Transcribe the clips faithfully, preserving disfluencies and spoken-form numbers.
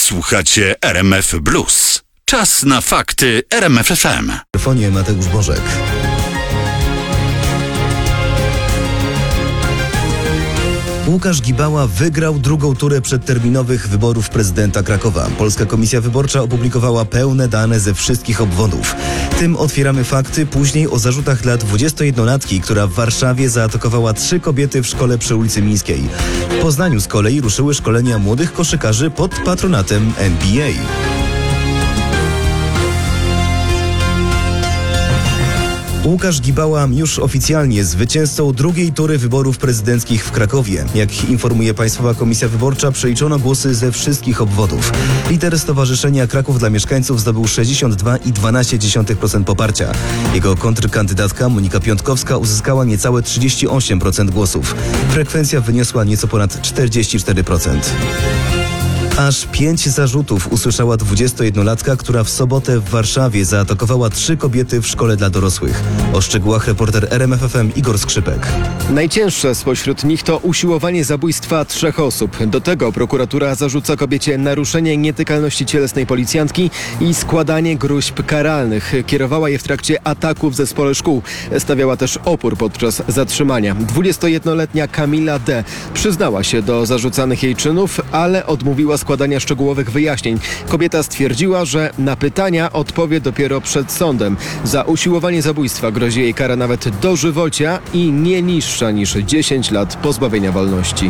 Słuchacie R M F Blues. Czas na fakty R M F F M. W telefonie Mateusz Bożek. Łukasz Gibała wygrał drugą turę przedterminowych wyborów prezydenta Krakowa. Polska Komisja Wyborcza opublikowała pełne dane ze wszystkich obwodów. Tym otwieramy fakty, później o zarzutach dla dwudziestojednolatki, która w Warszawie zaatakowała trzy kobiety w szkole przy ulicy Mińskiej. W Poznaniu z kolei ruszyły szkolenia młodych koszykarzy pod patronatem N B A. Łukasz Gibała już oficjalnie zwycięzcą drugiej tury wyborów prezydenckich w Krakowie. Jak informuje Państwowa Komisja Wyborcza, przeliczono głosy ze wszystkich obwodów. Lider Stowarzyszenia Kraków dla Mieszkańców zdobył sześćdziesiąt dwa i dwanaście dziesiątych procent poparcia. Jego kontrkandydatka Monika Piątkowska uzyskała niecałe trzydzieści osiem procent głosów. Frekwencja wyniosła nieco ponad czterdzieści cztery procent. Aż pięć zarzutów usłyszała dwudziestojednolatka, która w sobotę w Warszawie zaatakowała trzy kobiety w szkole dla dorosłych. O szczegółach reporter R M F F M Igor Skrzypek. Najcięższe spośród nich to usiłowanie zabójstwa trzech osób. Do tego prokuratura zarzuca kobiecie naruszenie nietykalności cielesnej policjantki i składanie gróźb karalnych. Kierowała je w trakcie ataku w zespole szkół. Stawiała też opór podczas zatrzymania. dwudziestojednoletnia Kamila D. przyznała się do zarzucanych jej czynów, ale odmówiła składania szczegółowych wyjaśnień. Kobieta stwierdziła, że na pytania odpowie dopiero przed sądem. Za usiłowanie zabójstwa grozi jej kara nawet dożywocia i nie niższa niż dziesięć lat pozbawienia wolności.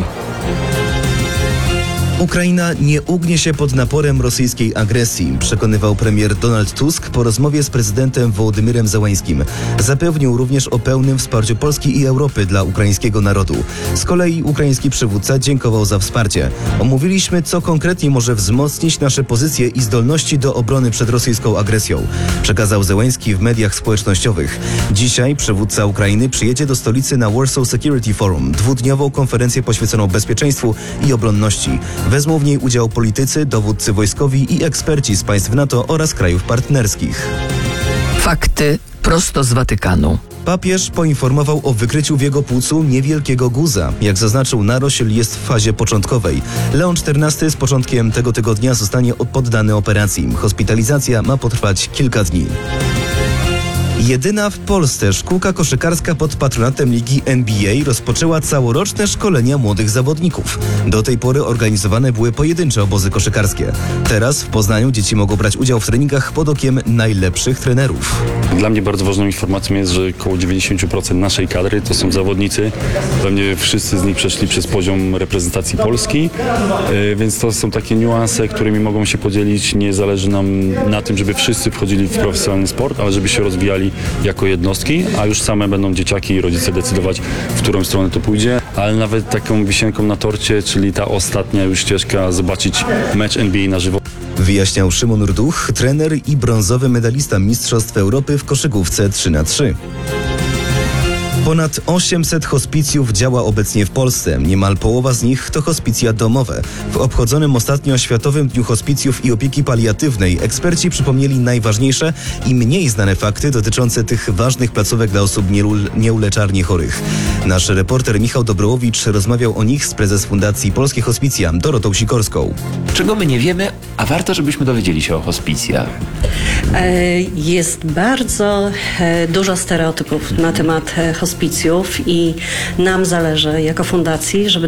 Ukraina nie ugnie się pod naporem rosyjskiej agresji, przekonywał premier Donald Tusk po rozmowie z prezydentem Wołodymyrem Zełańskim. Zapewnił również o pełnym wsparciu Polski i Europy dla ukraińskiego narodu. Z kolei ukraiński przywódca dziękował za wsparcie. Omówiliśmy, co konkretnie może wzmocnić nasze pozycje i zdolności do obrony przed rosyjską agresją, przekazał Zełański w mediach społecznościowych. Dzisiaj przywódca Ukrainy przyjedzie do stolicy na Warsaw Security Forum, dwudniową konferencję poświęconą bezpieczeństwu i obronności. Wezmą w niej udział politycy, dowódcy wojskowi i eksperci z państw NATO oraz krajów partnerskich. Fakty prosto z Watykanu. Papież poinformował o wykryciu w jego płucu niewielkiego guza. Jak zaznaczył, narośl jest w fazie początkowej. Leon czternasty z początkiem tego tygodnia zostanie poddany operacji. Hospitalizacja ma potrwać kilka dni. Jedyna w Polsce szkółka koszykarska pod patronatem ligi N B A rozpoczęła całoroczne szkolenia młodych zawodników. Do tej pory organizowane były pojedyncze obozy koszykarskie. Teraz w Poznaniu dzieci mogą brać udział w treningach pod okiem najlepszych trenerów. Dla mnie bardzo ważną informacją jest, że około dziewięćdziesiąt procent naszej kadry to są zawodnicy. Pewnie wszyscy z nich przeszli przez poziom reprezentacji Polski, więc to są takie niuanse, którymi mogą się podzielić. Nie zależy nam na tym, żeby wszyscy wchodzili w profesjonalny sport, ale żeby się rozwijali jako jednostki, a już same będą dzieciaki i rodzice decydować, w którą stronę to pójdzie. Ale nawet taką wisienką na torcie, czyli ta ostatnia już ścieżka, zobaczyć mecz N B A na żywo. Wyjaśniał Szymon Rduch, trener i brązowy medalista Mistrzostw Europy w koszykówce trzy na trzy. Ponad osiemset hospicjów działa obecnie w Polsce. Niemal połowa z nich to hospicja domowe. W obchodzonym ostatnio Światowym Dniu Hospicjów i Opieki Paliatywnej eksperci przypomnieli najważniejsze i mniej znane fakty dotyczące tych ważnych placówek dla osób nieuleczalnie chorych. Nasz reporter Michał Dobrołowicz rozmawiał o nich z prezes Fundacji Polskie Hospicja Dorotą Sikorską. Czego my nie wiemy, a warto, żebyśmy dowiedzieli się o hospicjach? Jest bardzo dużo stereotypów na temat hospicjów i nam zależy jako fundacji, żeby